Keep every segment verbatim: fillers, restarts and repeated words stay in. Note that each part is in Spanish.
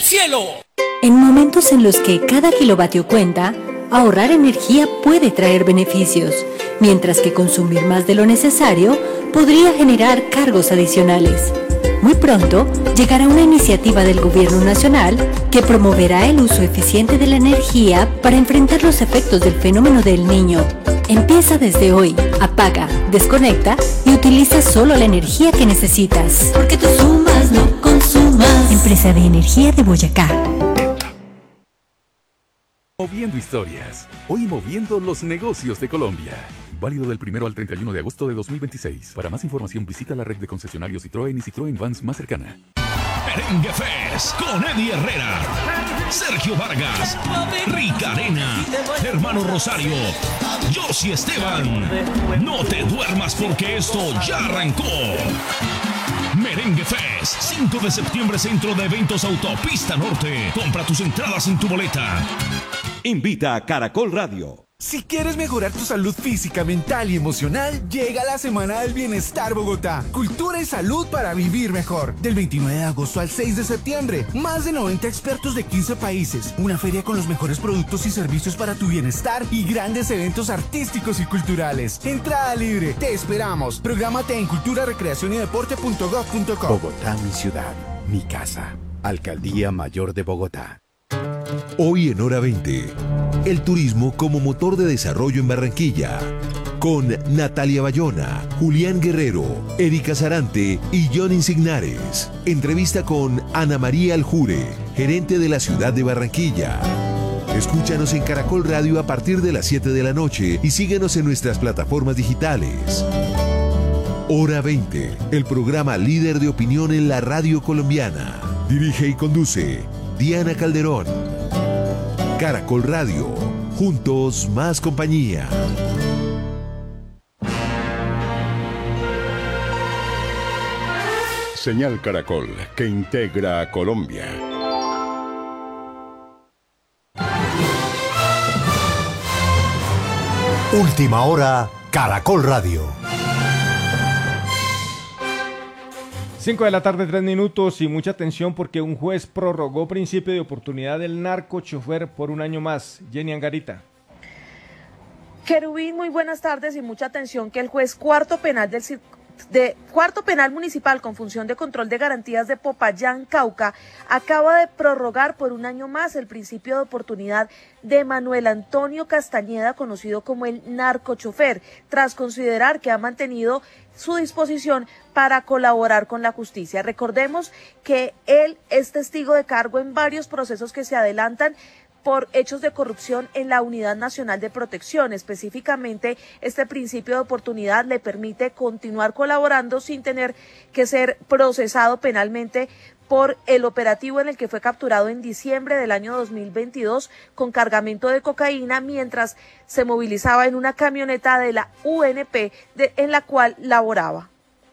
cielo. En momentos en los que cada kilovatio cuenta, ahorrar energía puede traer beneficios, mientras que consumir más de lo necesario podría generar cargos adicionales. Muy pronto llegará una iniciativa del Gobierno Nacional que promoverá el uso eficiente de la energía para enfrentar los efectos del fenómeno del Niño. Empieza desde hoy, apaga, desconecta y utiliza solo la energía que necesitas. Porque tú sumas, no consumas. Empresa de Energía de Boyacá. Moviendo historias. Hoy moviendo los negocios de Colombia. Válido del primero al treinta y uno de agosto de dos mil veintiséis. Para más información visita la red de concesionarios Citroën y Citroën Vans más cercana. Merengue Fest con Eddie Herrera, Sergio Vargas, Rica Arena, Hermano Rosario, Josie Esteban. No te duermas porque esto ya arrancó. Merengue Fest, cinco de septiembre, Centro de Eventos Autopista Norte. Compra tus entradas en tu boleta. Invita a Caracol Radio. Si quieres mejorar tu salud física, mental y emocional, llega la Semana del Bienestar Bogotá. Cultura y salud para vivir mejor. Del veintinueve de agosto al seis de septiembre. Más de noventa expertos de quince países. Una feria con los mejores productos y servicios para tu bienestar y grandes eventos artísticos y culturales. Entrada libre. Te esperamos. Prográmate en cultura, recreación y deporte punto gov punto co. Bogotá, mi ciudad, mi casa. Alcaldía Mayor de Bogotá. Hoy en Hora veinte, el turismo como motor de desarrollo en Barranquilla, con Natalia Bayona, Julián Guerrero, Erika Sarante y John Insignares. Entrevista con Ana María Aljure, gerente de la ciudad de Barranquilla. Escúchanos en Caracol Radio a partir de las siete de la noche y síguenos en nuestras plataformas digitales. Hora veinte, el programa líder de opinión en la radio colombiana. Dirige y conduce Diana Calderón. Caracol Radio, juntos más compañía. Señal Caracol, que integra a Colombia. Última hora, Caracol Radio. cinco de la tarde, tres minutos y mucha atención porque un juez prorrogó principio de oportunidad del narcochofer por un año más. Jenny Angarita. Querubín, muy buenas tardes y mucha atención que el juez cuarto penal del de cuarto penal municipal con función de control de garantías de Popayán, Cauca, acaba de prorrogar por un año más el principio de oportunidad de Manuel Antonio Castañeda, conocido como el narcochofer, tras considerar que ha mantenido su disposición para colaborar con la justicia. Recordemos que él es testigo de cargo en varios procesos que se adelantan por hechos de corrupción en la Unidad Nacional de Protección. Específicamente, este principio de oportunidad le permite continuar colaborando sin tener que ser procesado penalmente por el operativo en el que fue capturado en diciembre del año dos mil veintidós con cargamento de cocaína mientras se movilizaba en una camioneta de la U N P de, en la cual laboraba.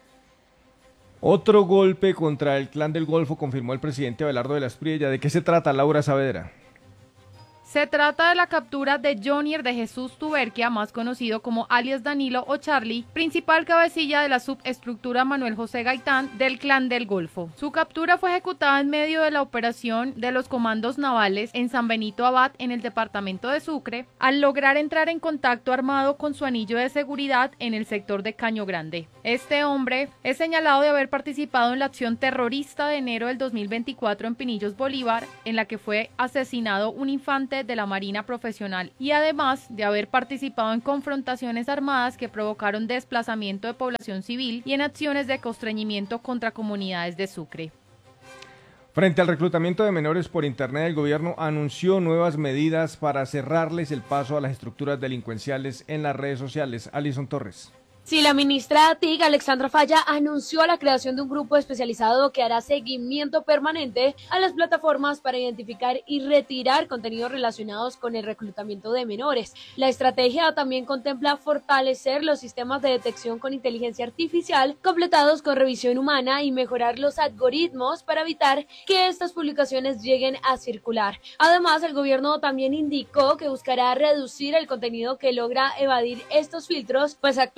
Otro golpe contra el Clan del Golfo, confirmó el presidente Abelardo de la Espriella. ¿De qué se trata, Laura Saavedra? Se trata de la captura de Jonier de Jesús Tuberquia, más conocido como alias Danilo o Charlie, principal cabecilla de la subestructura Manuel José Gaitán del Clan del Golfo. Su captura fue ejecutada en medio de la operación de los comandos navales en San Benito Abad, en el departamento de Sucre, al lograr entrar en contacto armado con su anillo de seguridad en el sector de Caño Grande. Este hombre es señalado de haber participado en la acción terrorista de enero del dos mil veinticuatro en Pinillos, Bolívar, en la que fue asesinado un infante de la Marina Profesional, y además de haber participado en confrontaciones armadas que provocaron desplazamiento de población civil y en acciones de constreñimiento contra comunidades de Sucre. Frente al reclutamiento de menores por internet, el gobierno anunció nuevas medidas para cerrarles el paso a las estructuras delincuenciales en las redes sociales. Alison Torres. Sí, la ministra T I C, Alexandra Falla, anunció la creación de un grupo especializado que hará seguimiento permanente a las plataformas para identificar y retirar contenidos relacionados con el reclutamiento de menores. La estrategia también contempla fortalecer los sistemas de detección con inteligencia artificial completados con revisión humana y mejorar los algoritmos para evitar que estas publicaciones lleguen a circular. Además, el gobierno también indicó que buscará reducir el contenido que logra evadir estos filtros, pues actualmente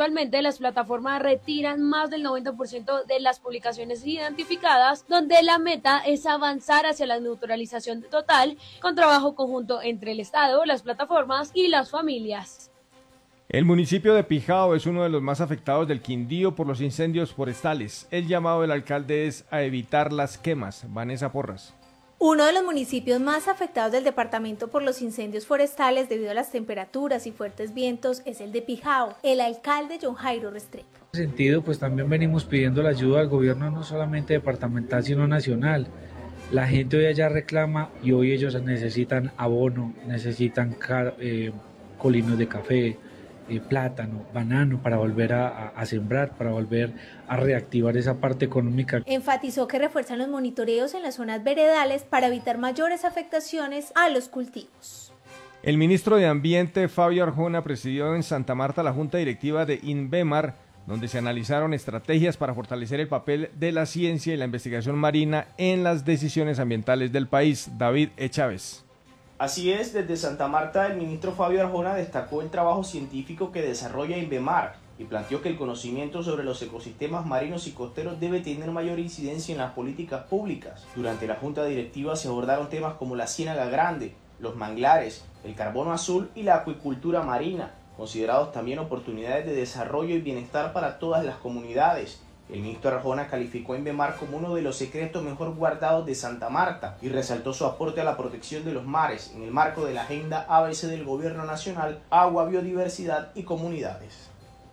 de las plataformas retiran más del noventa por ciento de las publicaciones identificadas, donde la meta es avanzar hacia la neutralización total con trabajo conjunto entre el Estado, las plataformas y las familias. El municipio de Pijao es uno de los más afectados del Quindío por los incendios forestales. El llamado del alcalde es a evitar las quemas. Vanessa Porras. Uno de los municipios más afectados del departamento por los incendios forestales debido a las temperaturas y fuertes vientos es el de Pijao. El alcalde John Jairo Restrepo. En ese sentido, pues también venimos pidiendo la ayuda al gobierno no solamente departamental sino nacional. La gente hoy allá reclama y hoy ellos necesitan abono, necesitan car eh, colinos de café, Eh, plátano, banano para volver a, a sembrar, para volver a reactivar esa parte económica. Enfatizó que refuerzan los monitoreos en las zonas veredales para evitar mayores afectaciones a los cultivos. El ministro de Ambiente, Fabio Arjona, presidió en Santa Marta la junta directiva de INVEMAR, donde se analizaron estrategias para fortalecer el papel de la ciencia y la investigación marina en las decisiones ambientales del país. David E. Chávez. Así es, desde Santa Marta el ministro Fabio Arjona destacó el trabajo científico que desarrolla INVEMAR y planteó que el conocimiento sobre los ecosistemas marinos y costeros debe tener mayor incidencia en las políticas públicas. Durante la junta directiva se abordaron temas como la ciénaga grande, los manglares, el carbono azul y la acuicultura marina, considerados también oportunidades de desarrollo y bienestar para todas las comunidades. El ministro Arjona calificó a INVEMAR como uno de los secretos mejor guardados de Santa Marta y resaltó su aporte a la protección de los mares en el marco de la Agenda A B C del Gobierno Nacional, Agua, Biodiversidad y Comunidades.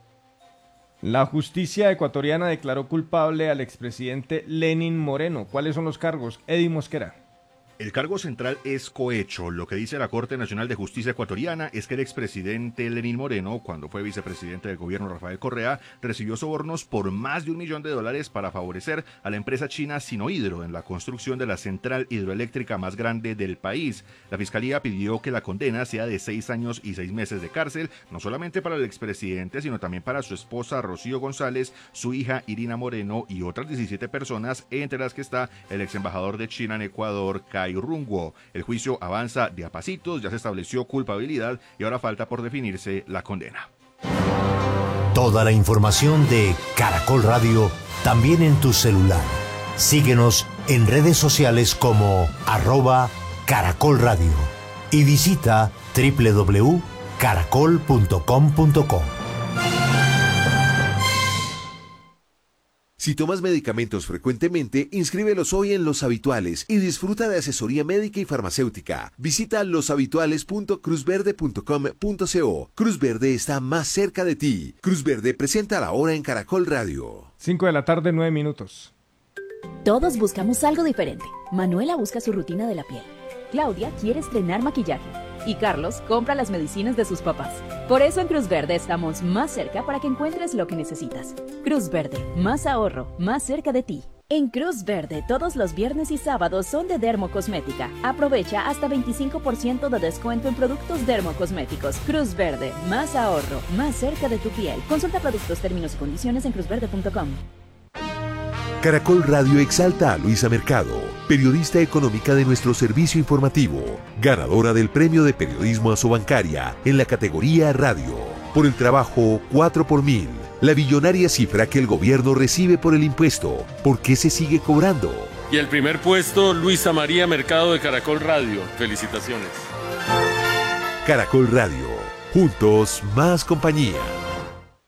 La justicia ecuatoriana declaró culpable al expresidente Lenín Moreno. ¿Cuáles son los cargos? Eddie Mosquera. El cargo central es cohecho. Lo que dice la Corte Nacional de Justicia ecuatoriana es que el expresidente Lenín Moreno, cuando fue vicepresidente del gobierno Rafael Correa, recibió sobornos por más de un millón de dólares para favorecer a la empresa china Sinohidro en la construcción de la central hidroeléctrica más grande del país. La Fiscalía pidió que la condena sea de seis años y seis meses de cárcel, no solamente para el expresidente, sino también para su esposa Rocío González, su hija Irina Moreno y otras diecisiete personas, entre las que está el ex embajador de China en Ecuador, Cai Runguo. El juicio avanza de a pasitos, ya se estableció culpabilidad y ahora falta por definirse la condena. Toda la información de Caracol Radio también en tu celular. Síguenos en redes sociales como arroba Caracol Radio y visita doble u doble u doble u punto caracol punto com punto co. Si tomas medicamentos frecuentemente, inscríbelos hoy en Los Habituales y disfruta de asesoría médica y farmacéutica. Visita los habituales punto cruz verde punto com punto co. Cruz Verde está más cerca de ti. Cruz Verde presenta la hora en Caracol Radio. cinco de la tarde, nueve minutos. Todos buscamos algo diferente. Manuela busca su rutina de la piel. Claudia quiere estrenar maquillaje. Y Carlos compra las medicinas de sus papás. Por eso en Cruz Verde estamos más cerca para que encuentres lo que necesitas. Cruz Verde, más ahorro, más cerca de ti. En Cruz Verde, todos los viernes y sábados son de Dermocosmética. Aprovecha hasta veinticinco por ciento de descuento en productos dermocosméticos. Cruz Verde, más ahorro, más cerca de tu piel. Consulta productos, términos y condiciones en cruz verde punto com. Caracol Radio exalta a Luisa Mercado, periodista económica de nuestro servicio informativo, ganadora del Premio de Periodismo Asobancaria en la categoría Radio, por el trabajo cuatro por mil, la billonaria cifra que el gobierno recibe por el impuesto. ¿Por qué se sigue cobrando? Y el primer puesto, Luisa María Mercado de Caracol Radio. Felicitaciones. Caracol Radio, juntos más compañía.